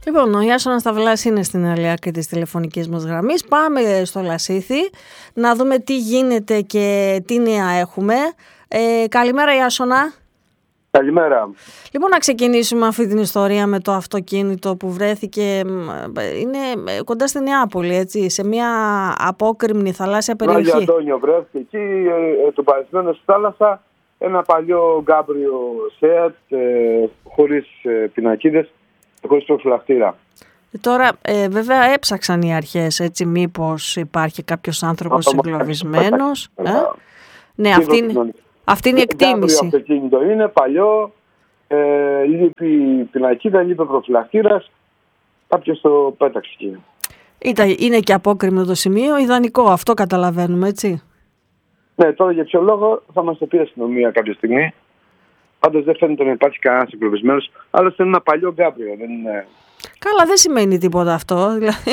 Λοιπόν, ο Ιάσονας Σταυλάς είναι στην άλλη άκρη της τηλεφωνικής μας γραμμής. Πάμε στο Λασίθι να δούμε τι γίνεται και τι νέα έχουμε. Καλημέρα Ιάσονα. Καλημέρα. Λοιπόν, να ξεκινήσουμε αυτή την ιστορία με το αυτοκίνητο που βρέθηκε, είναι κοντά στη Νεάπολη, έτσι, σε μια απόκρημνη θαλάσσια περιοχή. Άγιο Αντώνιο βρέθηκε εκεί, το παρισμένο στη θάλασσα, ένα παλιό γκάμπριο ΣΕΑΤ, χωρίς πινακίδες, χωρίς προφυλακτήρα. Τώρα βέβαια έψαξαν οι αρχές, έτσι, μήπως υπάρχει κάποιος άνθρωπος εγκλωβισμένος. Ναι, αυτή είναι η εκτίμηση. Το αυτοκίνητο είναι παλιό, λείπει πινακίδα, λείπει προφυλακτήρας, κάποιος το πέταξε εκεί. Είναι και απόκρημνο το σημείο, ιδανικό, αυτό καταλαβαίνουμε, έτσι. Ναι, τώρα για ποιο λόγο θα μας το πει η αστυνομία κάποια στιγμή. Πάντως δεν φαίνεται να υπάρχει κανένας εγκλωβισμένος, άλλωστε είναι ένα παλιό γκάμπριο, δεν είναι... Καλά, δεν σημαίνει τίποτα αυτό. Δηλαδή,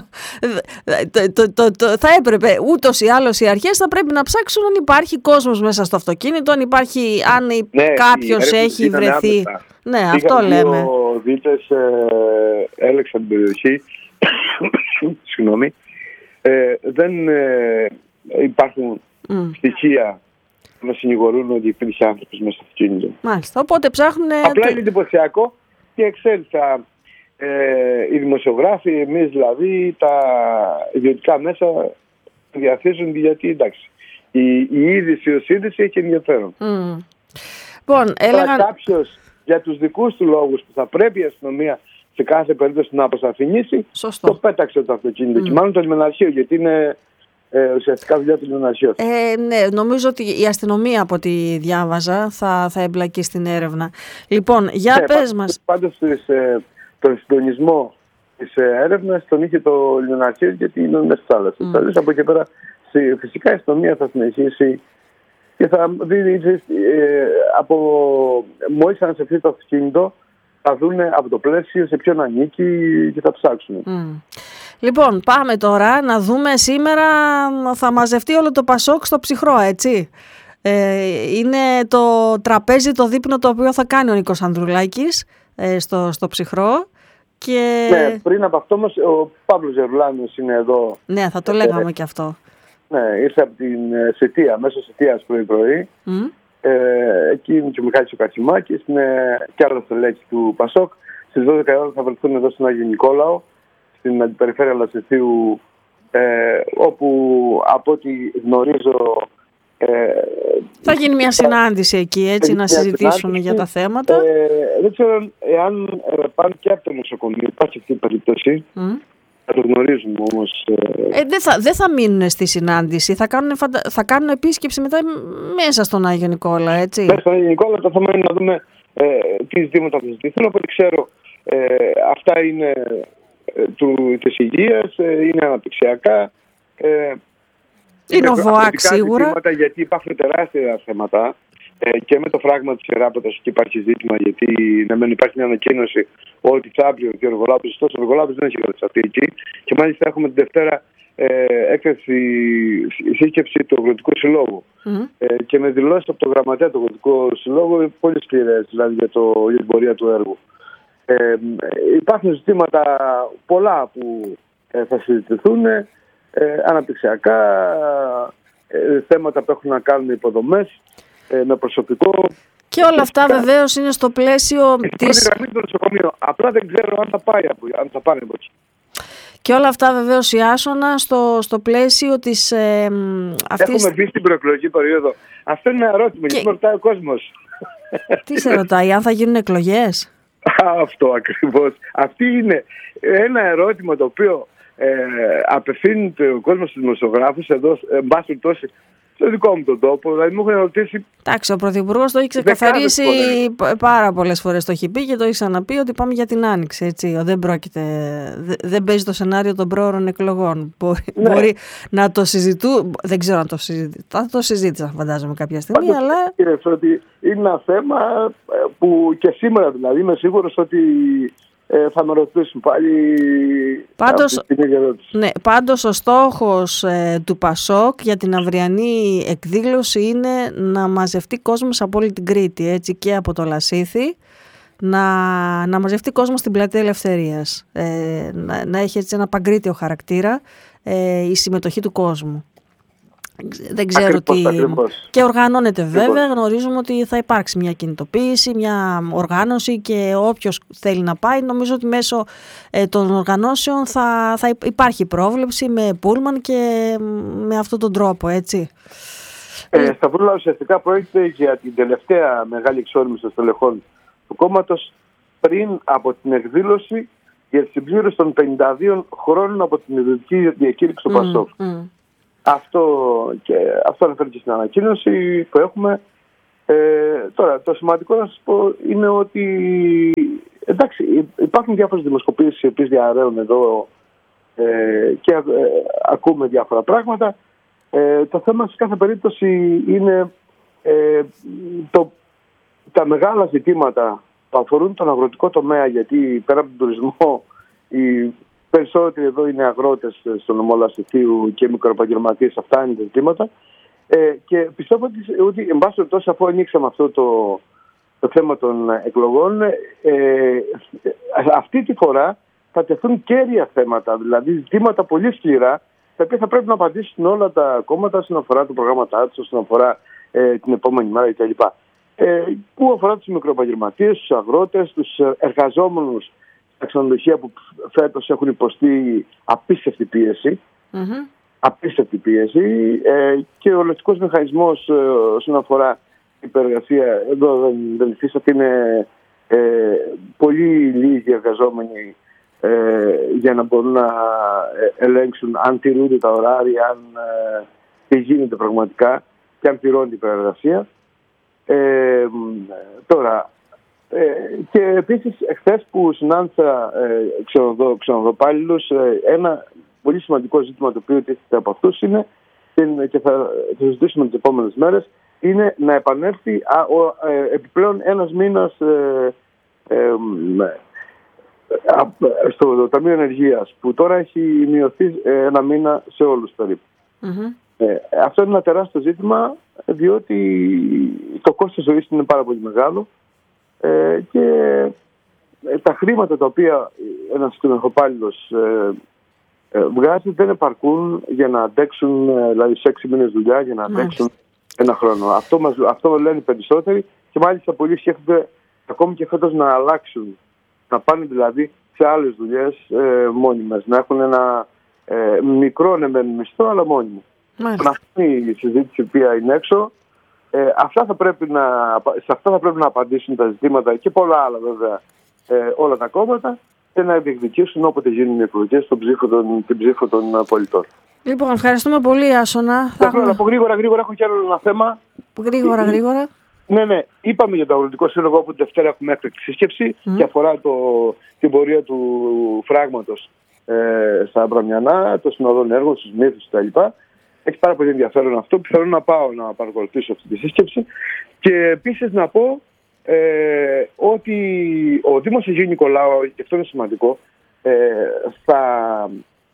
θα έπρεπε ούτως ή άλλως οι αρχές θα πρέπει να ψάξουν αν υπάρχει κόσμος μέσα στο αυτοκίνητο, αν κάποιος έχει βρεθεί. Ναι, αυτό λέμε. Οι δίτες έλεξαν την περιοχή. Συγγνώμη. Δεν υπάρχουν στοιχεία να συνηγορούν ότι υπήρχε άνθρωπος μέσα στο αυτοκίνητο. Μάλιστα, οπότε ψάχνουν... Απλά είναι εντυπωσιακό και εξέλιξα οι δημοσιογράφοι, εμείς δηλαδή, τα ιδιωτικά μέσα διαθέσουν, γιατί εντάξει, η είδηση ως είδηση έχει ενδιαφέρον. Λοιπόν, κάποιος για τους δικούς του λόγους που θα πρέπει η αστυνομία σε κάθε περίπτωση να αποσαφηνίσει, το πέταξε το αυτοκίνητο και μάλλον το λιμεναρχείο, γιατί είναι ουσιαστικά δουλειά του λιμεναρχείου. Ναι, νομίζω ότι η αστυνομία, από ό,τι διάβαζα, θα εμπλακεί στην έρευνα. Λοιπόν, για πες μας. Πάντως τον συντονισμό της έρευνας τον είχε το λιμεναρχείο, γιατί είναι μέσα στη θάλασσα. Από εκεί πέρα φυσικά η αστυνομία θα συνεχίσει και θα δει μόλις ανασυρθεί το αυτοκίνητο, θα δουν από το πλαίσιο σε ποιον ανήκει και θα ψάξουν. Λοιπόν, πάμε τώρα να δούμε σήμερα, θα μαζευτεί όλο το Πασόκ στο Ψυχρό, έτσι. Είναι το τραπέζι, το δείπνο το οποίο θα κάνει ο Νίκος Ανδρουλάκης στο Ψυχρό. Και... Ναι, πριν από αυτό όμως ο Παύλος Ζερβουλάνος είναι εδώ. Ναι, θα το λέγαμε και αυτό. Ναι, ήρθε από την Σετία, μέσω Σετίας πρωί-πρωί. Εκεί είναι και ο Μιχάλης ο Κατσιμάκης, είναι και άλλο στελέχη του Πασόκ. Στις 12 ώρα θα βρεθούν εδώ στον Άγιο Νικόλαο, στην αντιπεριφέρεια Λασιθίου, όπου από ό,τι γνωρίζω... θα γίνει μια συνάντηση εκεί, έτσι, να συζητήσουν για τα θέματα. Δεν ξέρω εάν πάνε και από το νοσοκομείο, υπάρχει αυτή η περίπτωση. Θα το γνωρίζουμε όμως. Δεν θα μείνουν στη συνάντηση, θα κάνουν επίσκεψη μετά μέσα στον Άγιο Νικόλα, έτσι. Μέσα στον Άγιο Νικόλα το θέμα είναι να δούμε τι ζητήματα θα συζητηθούν. Οπότε ξέρω, αυτά είναι της υγείας, είναι αναπτυξιακά. Είναι ο ΒΟΑΚ σίγουρα. Γιατί υπάρχουν τεράστια θέματα και με το φράγμα της Ιεράπετας εκεί υπάρχει ζήτημα, γιατί υπάρχει μια ανακοίνωση ότι αύριο και ο Εργολάβος, ωστόσο ο Εργολάβος δεν έχει κατασταθεί εκεί, και μάλιστα έχουμε την Δευτέρα σύσκεψη του Αγροτικού Συλλόγου και με δηλώσεις από το γραμματέα του Αγροτικού Συλλόγου πολύ σκληρές, δηλαδή για την πορεία του έργου. Υπάρχουν ζητήματα πολλά που θα συζητηθούν, αναπτυξιακά, θέματα που έχουν να κάνουν με υποδομές, με προσωπικό. Και όλα αυτά βεβαίως είναι στο πλαίσιο της... Απλά δεν ξέρω αν θα πάνε από εκεί. Και όλα αυτά βεβαίως, Ιάσονα, στο πλαίσιο της αυτής... Έχουμε μπει στην προεκλογική περίοδο. Αυτό είναι ένα ερώτημα, γιατί με ρωτάει ο κόσμος. Τι σε ρωτάει, αν θα γίνουν εκλογές? Αυτό ακριβώς. Αυτή είναι ένα ερώτημα το οποίο απευθύνεται ο κόσμος στους δημοσιογράφους εδώ, εν πάση περιπτώσει, στο δικό μου τον τόπο. Δηλαδή μου έχουν ερωτήσει. Εντάξει, ο Πρωθυπουργός το έχει ξεκαθαρίσει πάρα πολλές φορές. Το έχει πει και το έχει ξαναπεί ότι πάμε για την Άνοιξη. Έτσι. Δεν παίζει το σενάριο των πρόωρων εκλογών. Μπορεί να το συζητούν. Δεν ξέρω αν το συζητήσουν. Θα το συζήτησα, φαντάζομαι, κάποια στιγμή. Πάντως, αλλά ότι είναι ένα θέμα που και σήμερα δηλαδή είμαι σίγουρος ότι θα με ρωτήσουν πάλι. Πάντως ο στόχος του Πασόκ για την αυριανή εκδήλωση είναι να μαζευτεί κόσμος από όλη την Κρήτη, έτσι, και από το Λασίθι. να μαζευτεί κόσμο στην Πλατεία Ελευθερίας, να έχει έτσι ένα παγκρίτιο χαρακτήρα η συμμετοχή του κόσμου. Δεν ξέρω ακριβώς. Και οργανώνεται βέβαια, γνωρίζουμε ότι θα υπάρξει μια κινητοποίηση, μια οργάνωση και όποιος θέλει να πάει, νομίζω ότι μέσω των οργανώσεων θα υπάρχει πρόβλεψη με πούλμαν και με αυτόν τον τρόπο, έτσι. Σταυρούλα, ουσιαστικά πρόκειται για την τελευταία μεγάλη εξόρμηση των στελεχών του κόμματος πριν από την εκδήλωση για τη συμπλήρωση των 52 χρόνων από την ιδρυτική διακήρυξη του ΠΑΣΟΚ. Αυτό αναφέρει και στην ανακοίνωση που έχουμε. Τώρα, το σημαντικό να σας πω είναι ότι εντάξει, υπάρχουν διάφορες δημοσκοπήσεις οι οποίες διαρρέουν εδώ και ακούμε διάφορα πράγματα. Το θέμα σε κάθε περίπτωση είναι τα μεγάλα ζητήματα που αφορούν τον αγροτικό τομέα, γιατί πέρα από τον τουρισμό οι περισσότεροι εδώ είναι αγρότες στο νομό Λασιθίου και μικροεπαγγελματίες. Αυτά είναι τα ζητήματα. Και πιστεύω ότι εν πάση περιπτώσει, αφού ανοίξαμε αυτό το θέμα των εκλογών, αυτή τη φορά θα τεθούν κέρια θέματα, δηλαδή ζητήματα πολύ σκληρά, τα οποία θα πρέπει να απαντήσουν όλα τα κόμματα όσον αφορά τα προγράμματά τους, όσον αφορά την επόμενη μέρα κτλ. Που αφορά τους μικροεπαγγελματίες, τους αγρότες, τους εργαζόμενους στα ξενοδοχεία που φέτος έχουν υποστεί απίστευτη πίεση. Απίστευτη πίεση και ο λογιστικός μηχανισμός όσον αφορά την υπεργασία εδώ δεν υφίσταται, είναι πολύ λίγοι εργαζόμενοι για να μπορούν να ελέγξουν αν τηρούνται τα ωράρια, αν τι γίνεται πραγματικά και αν πληρώνει η υπεργασία. Τώρα, και επίσης εχθές που συνάντησα ξενοδοπάλληλους, ένα πολύ σημαντικό ζήτημα το οποίο τίθεται από αυτούς είναι, και θα συζητήσουμε τις επόμενες μέρες, είναι να επανέλθει επιπλέον ένας μήνας στο Ταμείο Ενεργείας, που τώρα έχει μειωθεί ένα μήνα σε όλους περίπου. Αυτό είναι ένα τεράστιο ζήτημα, διότι το κόστος ζωής είναι πάρα πολύ μεγάλο και τα χρήματα τα οποία ένας κοινωνικοπάλληλος βγάζει δεν επαρκούν για να αντέξουν, δηλαδή σε 6 μήνες δουλειά, για να αντέξουν ένα χρόνο. Αυτό λένε περισσότεροι και μάλιστα πολλοί σκέφτονται ακόμη και φέτος να αλλάξουν, να πάνε δηλαδή σε άλλες δουλειές μόνιμες, να έχουν ένα μικρό μισθό αλλά μόνιμο. Αυτή η συζήτηση που είναι έξω, σε αυτά θα πρέπει να απαντήσουν τα ζητήματα και πολλά άλλα βέβαια όλα τα κόμματα και να διεκδικήσουν όποτε γίνουν οι εκλογές την ψήφο των πολιτών. Λοιπόν, ευχαριστούμε πολύ, Άσονα. Να πω γρήγορα, έχω κι άλλο ένα θέμα. Γρήγορα. Ναι. Είπαμε για το Αγροτικό Σύλλογο που τη Δευτέρα έχουμε έκτακτη σύσκεψη και αφορά την πορεία του φράγματος στα Αμπραμιανά, των συνοδών έργων, στους Μύθους κτλ. Έχει πάρα πολύ ενδιαφέρον αυτό που θέλω να πάω να παρακολουθήσω αυτή τη σύσκεψη. Και επίσης να πω ότι ο Δήμος Αγίου Νικολάου, και αυτό είναι σημαντικό, θα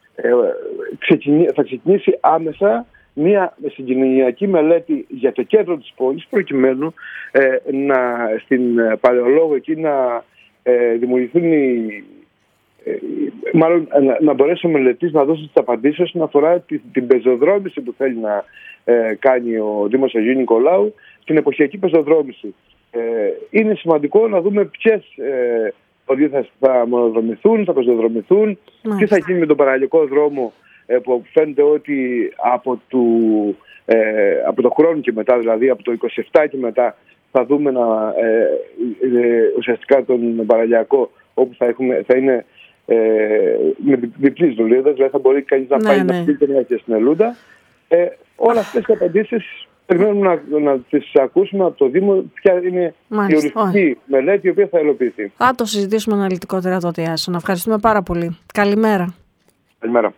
ξεκινήσει άμεσα μια συγκοινωνιακή μελέτη για το κέντρο της πόλης, προκειμένου στην Παλαιολόγο εκεί να δημιουργηθούν μάλλον να μπορέσει ο μελετής να δώσει τις απαντήσεις όσον αφορά την πεζοδρόμηση που θέλει να κάνει ο Δήμος Αγίου Νικολάου, την εποχιακή πεζοδρόμηση. Είναι σημαντικό να δούμε ποιες οδοί θα μονοδρομηθούν, θα πεζοδρομηθούν, τι θα γίνει με τον παραλιακό δρόμο που φαίνεται ότι από το χρόνο και μετά, δηλαδή από το 27 και μετά, θα δούμε ουσιαστικά τον παραλιακό, όπου θα είναι με διπλής δουλειά, δηλαδή θα μπορεί κανείς να πάει να πει και στην Ελούντα. Όλα αυτές οι απαντήσεις περιμένουμε να τις ακούσουμε από το Δήμο, ποια είναι η οριστική μελέτη η οποία θα υλοποιηθεί. Θα το συζητήσουμε αναλυτικότερα τότε, Άσονα. Ευχαριστούμε πάρα πολύ. Καλημέρα. Καλημέρα.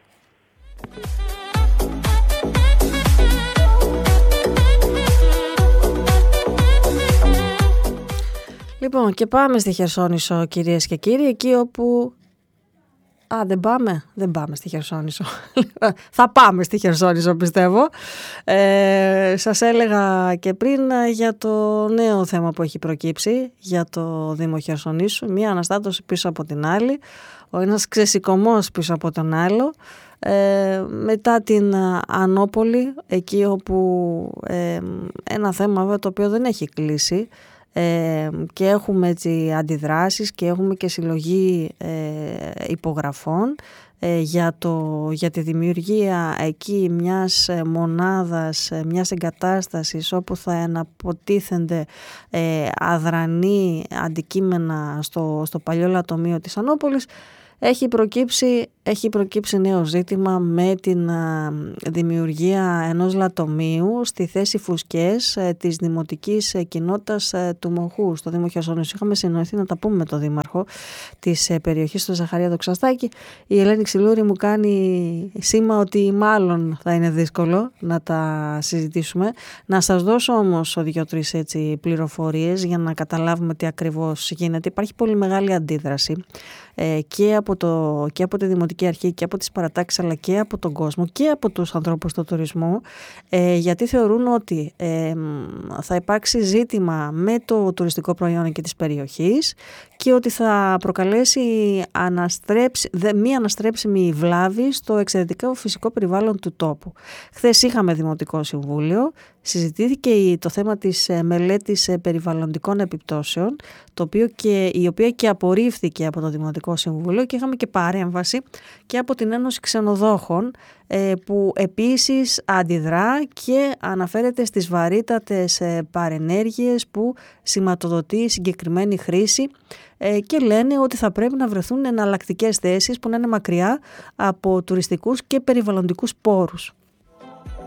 Λοιπόν, και πάμε στη Χερσόνησο, κυρίες και κύριοι, εκεί όπου Δεν πάμε στη Χερσόνησο. Θα πάμε στη Χερσόνησο, πιστεύω. Σας έλεγα και πριν για το νέο θέμα που έχει προκύψει για το Δήμο Χερσονήσου. Μία αναστάτωση πίσω από την άλλη, ο ένας ξεσηκωμός πίσω από τον άλλο. Μετά την Ανώπολη, εκεί όπου ένα θέμα βέβαια το οποίο δεν έχει κλείσει, και έχουμε έτσι αντιδράσεις και έχουμε και συλλογή υπογραφών για τη δημιουργία εκεί μιας μονάδας, μιας εγκατάστασης όπου θα αναποτίθενται αδρανή αντικείμενα στο παλιό λατομείο της Ανώπολης. Έχει προκύψει νέο ζήτημα με την δημιουργία ενός λατομείου στη θέση Φουσκές της Δημοτικής Κοινότητας του Μοχού στο Δήμο Χερσονήσου. Είχαμε συνοηθεί να τα πούμε με τον Δήμαρχο της περιοχής, τον Ζαχαρία Δοξαστάκη. Η Ελένη Ξυλούρη μου κάνει σήμα ότι μάλλον θα είναι δύσκολο να τα συζητήσουμε. Να σας δώσω όμως 2-3 πληροφορίες για να καταλάβουμε τι ακριβώς γίνεται. Υπάρχει πολύ μεγάλη αντίδραση και από τη Δημοτική Αρχή και από τις παρατάξεις, αλλά και από τον κόσμο και από τους ανθρώπους του τουρισμού, γιατί θεωρούν ότι θα υπάρξει ζήτημα με το τουριστικό προϊόν και της περιοχής και ότι θα προκαλέσει μη αναστρέψιμη βλάβη στο εξαιρετικό φυσικό περιβάλλον του τόπου. Χθες είχαμε Δημοτικό Συμβούλιο, συζητήθηκε το θέμα της μελέτης περιβαλλοντικών επιπτώσεων, η οποία και απορρίφθηκε από το Δημοτικό Συμβούλιο, και είχαμε και παρέμβαση και από την Ένωση Ξενοδόχων, που επίσης αντιδρά και αναφέρεται στις βαρύτατες παρενέργειες που σηματοδοτεί η συγκεκριμένη χρήση, και λένε ότι θα πρέπει να βρεθούν εναλλακτικές θέσεις που να είναι μακριά από τουριστικούς και περιβαλλοντικούς πόρους.